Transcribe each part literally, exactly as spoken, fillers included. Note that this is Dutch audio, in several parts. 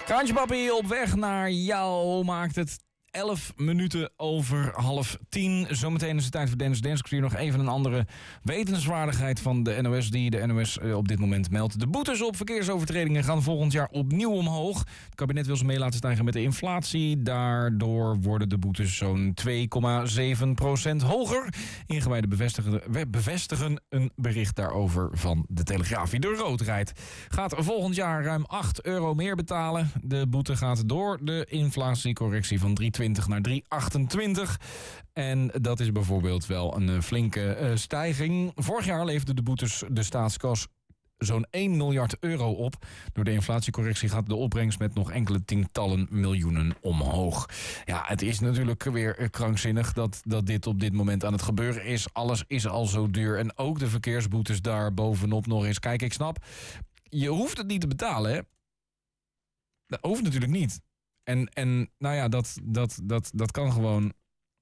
Kraantje Papi op weg naar jou maakt het elf minuten over half tien. Zometeen is het tijd voor Dennis Denskwartier. Nog even een andere wetenswaardigheid van de N O S die de N O S op dit moment meldt. De boetes op verkeersovertredingen gaan volgend jaar opnieuw omhoog. Het kabinet wil ze mee laten stijgen met de inflatie. Daardoor worden de boetes zo'n twee komma zeven procent hoger. Ingewijden bevestigen, bevestigen een bericht daarover van de Telegraaf. Wie door rood rijdt gaat volgend jaar ruim acht euro meer betalen. De boete gaat door de inflatiecorrectie van drie komma twintig naar drie komma achtentwintig. En dat is bijvoorbeeld wel een uh, flinke uh, stijging. Vorig jaar leefden de boetes de staatskas zo'n één miljard euro op. Door de inflatiecorrectie gaat de opbrengst met nog enkele tientallen miljoenen omhoog. Ja, het is natuurlijk weer krankzinnig dat, dat dit op dit moment aan het gebeuren is. Alles is al zo duur. En ook de verkeersboetes daar bovenop nog eens. Kijk, ik snap, je hoeft het niet te betalen, hè? Dat hoeft natuurlijk niet. En, en nou ja, dat, dat, dat, dat kan gewoon...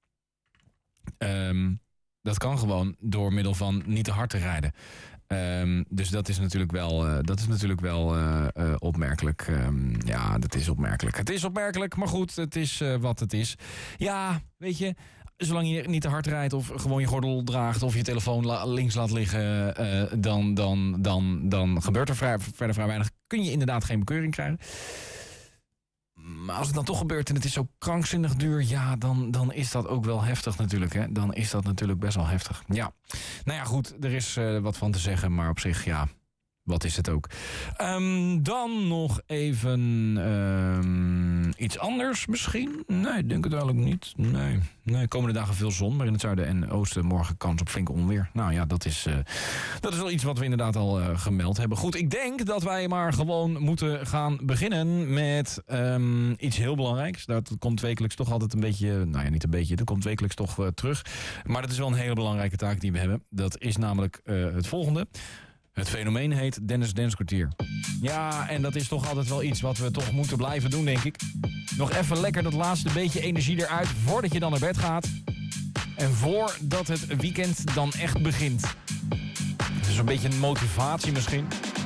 Um, dat kan gewoon door middel van niet te hard te rijden. Um, dus dat is natuurlijk wel, uh, dat is natuurlijk wel uh, uh, opmerkelijk. Um, ja, dat is opmerkelijk. Het is opmerkelijk, maar goed, het is uh, wat het is. Ja, weet je, zolang je niet te hard rijdt of gewoon je gordel draagt of je telefoon la- links laat liggen, uh, dan, dan, dan, dan gebeurt er vrij, verder vrij weinig. Kun je inderdaad geen bekeuring krijgen. Maar als het dan toch gebeurt en het is zo krankzinnig duur, ja, dan, dan is dat ook wel heftig natuurlijk. Hè? Dan is dat natuurlijk best wel heftig. Ja, nou ja, goed, er is uh, wat van te zeggen, maar op zich, ja, wat is het ook. Um, dan nog even um, iets anders misschien? Nee, ik denk het eigenlijk niet. Nee, nee, komende dagen veel zon, maar in het zuiden en oosten morgen kans op flinke onweer. Nou ja, dat is, uh, dat is wel iets wat we inderdaad al uh, gemeld hebben. Goed, ik denk dat wij maar gewoon moeten gaan beginnen met um, iets heel belangrijks. Dat komt wekelijks toch altijd een beetje, nou ja, niet een beetje, dat komt wekelijks toch uh, terug. Maar dat is wel een hele belangrijke taak die we hebben. Dat is namelijk uh, het volgende. Het fenomeen heet Dennis Denskwartier. Ja, en dat is toch altijd wel iets wat we toch moeten blijven doen, denk ik. Nog even lekker dat laatste beetje energie eruit voordat je dan naar bed gaat. En voordat het weekend dan echt begint. Dus een beetje een motivatie misschien.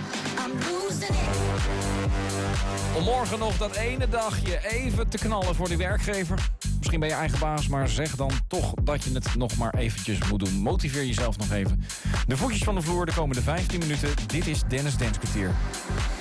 Om morgen nog dat ene dagje even te knallen voor die werkgever. Misschien ben je eigen baas, maar zeg dan toch dat je het nog maar eventjes moet doen. Motiveer jezelf nog even. De voetjes van de vloer de komende vijftien minuten. Dit is Dennis Denskwartier.